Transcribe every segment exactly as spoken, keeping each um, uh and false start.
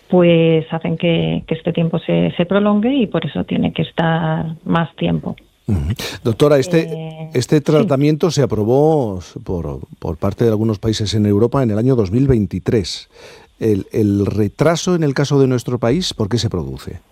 pues hacen que, que este tiempo se, se prolongue y por eso tiene que estar más tiempo. Uh-huh. Doctora, este, eh, este tratamiento sí. se aprobó por, por parte de algunos países en Europa en el año dos mil veintitrés. El, el retraso en el caso de nuestro país, ¿por qué se produce?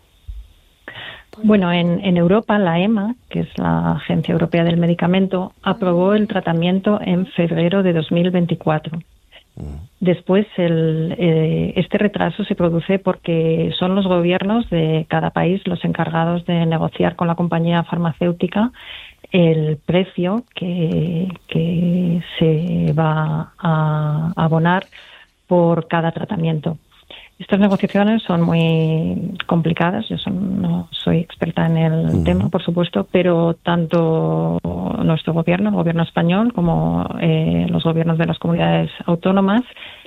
Bueno, en, en Europa la E M A, que es la Agencia Europea del Medicamento, aprobó el tratamiento en febrero de dos mil veinticuatro. Después, el, eh, este retraso se produce porque son los gobiernos de cada país los encargados de negociar con la compañía farmacéutica el precio que, que se va a abonar por cada tratamiento. Estas negociaciones son muy complicadas. Yo son, no soy experta en el uh-huh. tema, por supuesto, pero tanto nuestro gobierno, el gobierno español, como eh, los gobiernos de las comunidades autónomas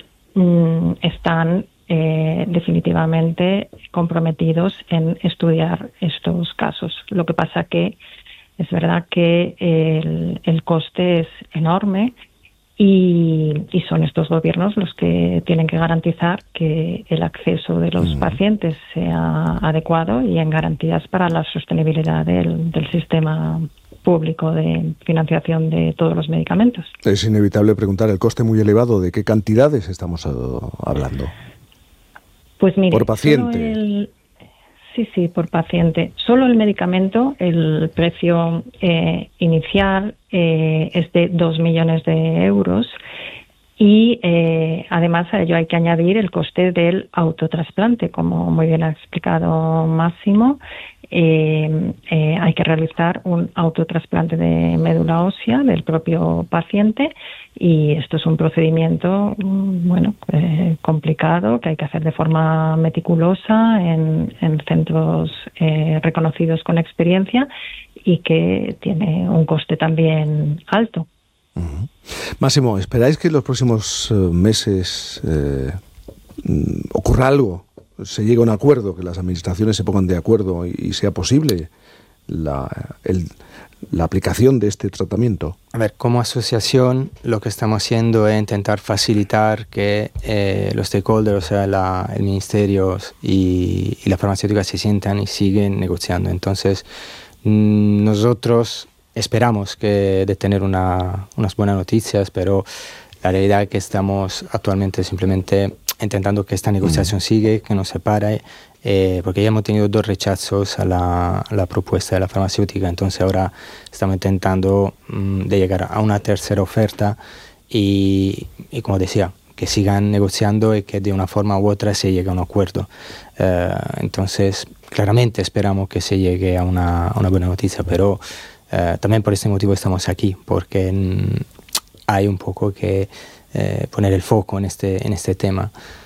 mmm, están eh, definitivamente comprometidos en estudiar estos casos. Lo que pasa que es verdad que el, el coste es enorme. Y, y son estos gobiernos los que tienen que garantizar que el acceso de los mm. pacientes sea adecuado y en garantías para la sostenibilidad del, del sistema público de financiación de todos los medicamentos. Es inevitable preguntar el coste muy elevado. ¿De qué cantidades estamos hablando? Pues mire, por paciente. El, sí, sí, por paciente. Solo el medicamento, el precio eh, inicial eh, es de dos millones de euros y eh, además a ello hay que añadir el coste del autotrasplante, como muy bien ha explicado Máximo. Eh, eh, hay que realizar un autotrasplante de médula ósea del propio paciente y esto es un procedimiento bueno eh, complicado que hay que hacer de forma meticulosa en, en centros eh, reconocidos con experiencia y que tiene un coste también alto. Uh-huh. Máximo, ¿esperáis que en los próximos uh, meses eh, ocurra algo? ¿Se llegue a un acuerdo, que las administraciones se pongan de acuerdo y, y sea posible la, el, la aplicación de este tratamiento? A ver, como asociación lo que estamos haciendo es intentar facilitar que eh, los stakeholders, o sea, la, el ministerio y, y la farmacéutica se sientan y siguen negociando. Entonces, mmm, nosotros esperamos que de tener una, unas buenas noticias, pero la realidad es que estamos actualmente simplemente intentando que esta negociación mm. siga, que no se pare, eh, porque ya hemos tenido dos rechazos a la, a la propuesta de la farmacéutica, entonces ahora estamos intentando mm, de llegar a una tercera oferta y, y, como decía, que sigan negociando y que de una forma u otra se llegue a un acuerdo. Uh, entonces, claramente esperamos que se llegue a una, a una buena noticia, pero uh, también por este motivo estamos aquí, porque mm, hay un poco que eh, poner el foco en este, en este tema.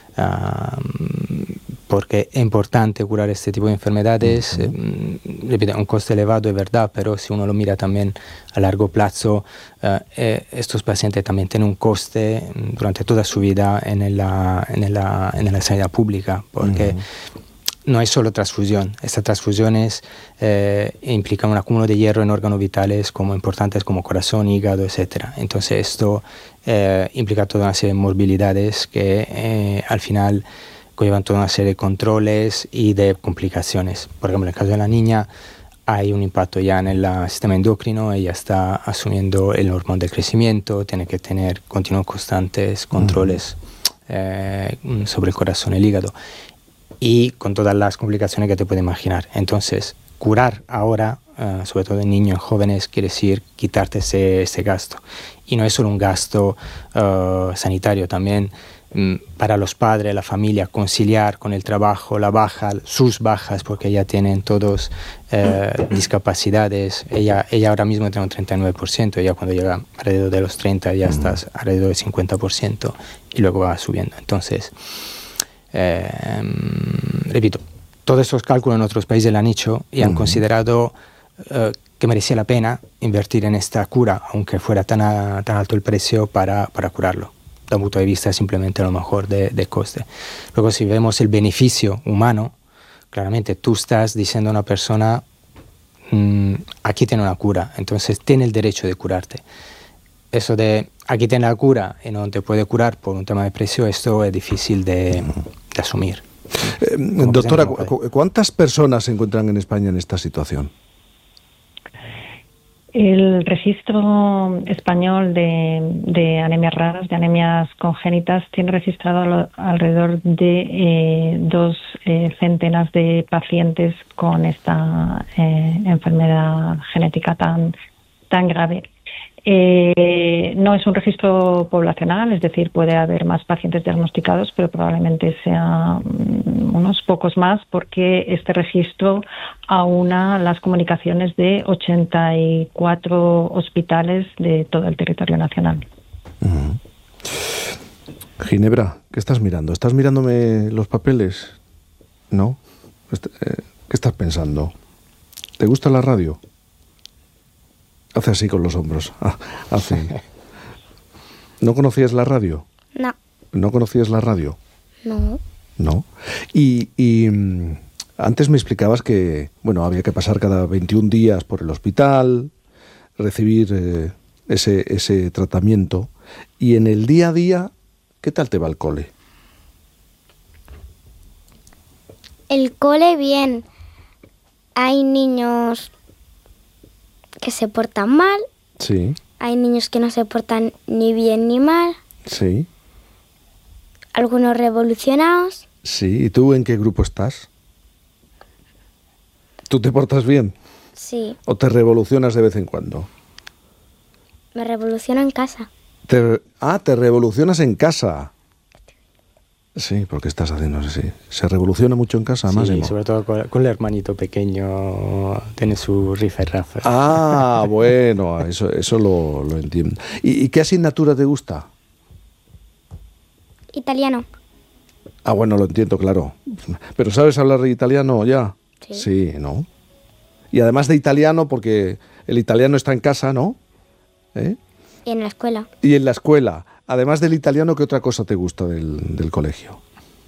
Uh, porque es importante curar este tipo de enfermedades. Uh-huh. eh, repito, un coste elevado es verdad, pero si uno lo mira también a largo plazo, uh, eh, estos pacientes también tienen un coste durante toda su vida en la, en la, en la sanidad pública, porque uh-huh. no es solo transfusión. Estas transfusiones eh, implican un acúmulo de hierro en órganos vitales como importantes como corazón, hígado, etcétera. Entonces esto eh, implica toda una serie de morbilidades que eh, al final conllevan toda una serie de controles y de complicaciones. Por ejemplo, en el caso de la niña hay un impacto ya en el sistema endocrino, ella está asumiendo el hormón del crecimiento, tiene que tener continuos constantes controles uh-huh. eh, sobre el corazón y el hígado, y con todas las complicaciones que te puedes imaginar. Entonces, curar ahora, uh, sobre todo en niños y jóvenes, quiere decir quitarte ese, ese gasto. Y no es solo un gasto uh, sanitario, también um, para los padres, la familia, conciliar con el trabajo, la baja, sus bajas, porque ya tienen todos uh, discapacidades. Ella, ella ahora mismo tiene un treinta y nueve por ciento, ya cuando llega alrededor de los treinta ya estás alrededor del cincuenta por ciento y luego va subiendo. Entonces, Eh, repito, todos esos cálculos en otros países lo han hecho y han uh-huh. considerado uh, que merecía la pena invertir en esta cura, aunque fuera tan, a, tan alto el precio para, para curarlo. Da un punto de vista simplemente a lo mejor de, de coste. Luego, si vemos el beneficio humano, claramente tú estás diciendo a una persona, mmm, aquí tiene una cura, entonces tiene el derecho de curarte. Eso de aquí tiene la cura y no te puede curar por un tema de precio, esto es difícil de, de asumir. Eh, doctora, ¿cu- ¿cuántas personas se encuentran en España en esta situación? El registro español de, de anemias raras, de anemias congénitas, tiene registrado al- alrededor de eh, dos eh, centenas de pacientes con esta eh, enfermedad genética tan, tan grave. Eh, no es un registro poblacional, es decir, puede haber más pacientes diagnosticados, pero probablemente sea mm, unos pocos más, porque este registro aúna las comunicaciones de ochenta y cuatro hospitales de todo el territorio nacional. Uh-huh. Ginebra, ¿qué estás mirando? ¿Estás mirándome los papeles? ¿No? ¿Qué estás pensando? ¿Te gusta la radio? Hace así con los hombros. Ah, hace. ¿No conocías la radio? No. ¿No conocías la radio? No. No. Y, y mm, antes me explicabas que, bueno, había que pasar cada veintiún días por el hospital, recibir eh, ese, ese tratamiento. Y en el día a día, ¿qué tal te va el cole? El cole bien. Hay niños que se portan mal. Sí. Hay niños que no se portan ni bien ni mal. Sí. Algunos revolucionados. Sí. ¿Y tú en qué grupo estás? ¿Tú te portas bien? Sí. ¿O te revolucionas de vez en cuando? Me revoluciono en casa. Te, ah, te revolucionas en casa. Sí, porque estás haciendo así. ¿Se revoluciona mucho en casa, Sí, Máximo? sobre todo con, con el hermanito pequeño, tiene su rifirrafe. Ah, bueno, eso, eso lo, lo entiendo. ¿Y, ¿Y qué asignatura te gusta? Italiano. Ah, bueno, lo entiendo, claro. ¿Pero sabes hablar italiano ya? Sí. Sí, ¿no? Y además de italiano, porque el italiano está en casa, ¿no? ¿Eh? Y en la escuela. Y en la escuela. Además del italiano, ¿qué otra cosa te gusta del, del colegio?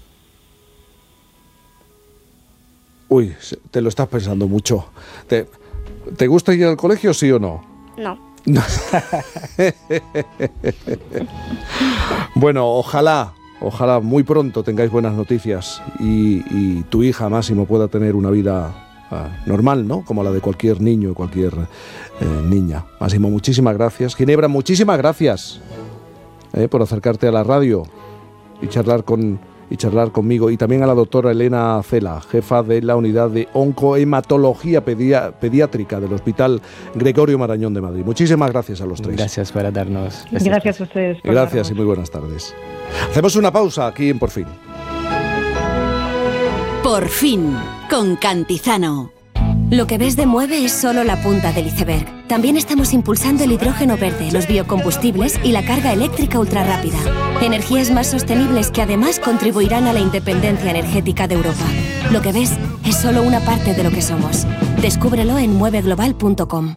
Uy, te lo estás pensando mucho. ¿Te, ¿te gusta ir al colegio, sí o no? No. Bueno, ojalá, ojalá muy pronto tengáis buenas noticias y, y tu hija, Máximo, pueda tener una vida uh, normal, ¿no? Como la de cualquier niño, cualquier eh, niña. Máximo, muchísimas gracias. Ginebra, muchísimas gracias. Eh, por acercarte a la radio y charlar con y charlar conmigo, y también a la doctora Elena Cela, jefa de la unidad de oncohematología pedia, pediátrica del Hospital Gregorio Marañón de Madrid. Muchísimas gracias a los tres. Gracias por darnos. Gracias a ustedes. Por Gracias darnos. y muy buenas tardes. Hacemos una pausa aquí en Por Fin. Por Fin, con Cantizano. Lo que ves de Mueve es solo la punta del iceberg. También estamos impulsando el hidrógeno verde, los biocombustibles y la carga eléctrica ultrarrápida. Energías más sostenibles que además contribuirán a la independencia energética de Europa. Lo que ves es solo una parte de lo que somos. Descúbrelo en mueve global punto com.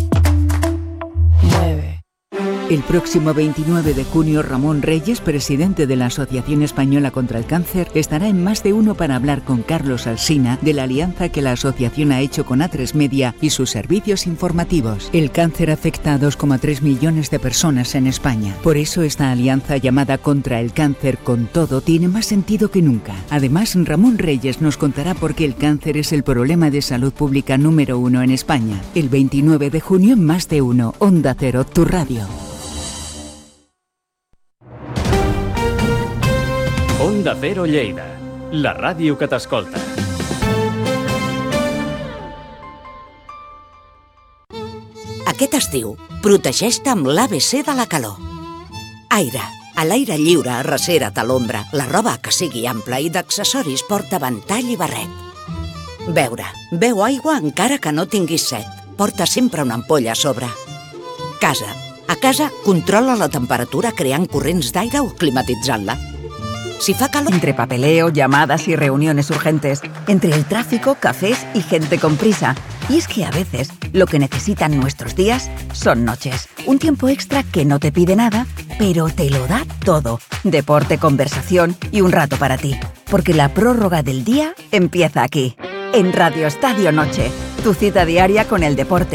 El próximo veintinueve de junio, Ramón Reyes, presidente de la Asociación Española contra el Cáncer, estará en Más de Uno para hablar con Carlos Alsina de la alianza que la asociación ha hecho con A tres Media y sus servicios informativos. El cáncer afecta a dos coma tres millones de personas en España. Por eso esta alianza llamada Contra el Cáncer con Todo tiene más sentido que nunca. Además, Ramón Reyes nos contará por qué el cáncer es el problema de salud pública número uno en España. El veintinueve de junio en Más de Uno, Onda Cero, tu radio. Onda Cero Lleida, la ràdio que t'escolta. Aquest estiu, protegeix-te amb l'A B C de la calor. Aire. A l'aire lliure, arrecera't a l'ombra. La roba que sigui ampla i d'accessoris porta ventall i barret. Beure. Beu aigua encara que no tinguis set. Porta sempre una ampolla a sobre. Casa. A casa, controla la temperatura creant corrents d'aire o climatitzant-la. Si fa calor... Entre papeleo, llamadas y reuniones urgentes, entre el tráfico, cafés y gente con prisa. Y es que a veces lo que necesitan nuestros días son noches. Un tiempo extra que no te pide nada, pero te lo da todo. Deporte, conversación y un rato para ti. Porque la prórroga del día empieza aquí, en Radio Estadio Noche. Tu cita diaria con el deporte,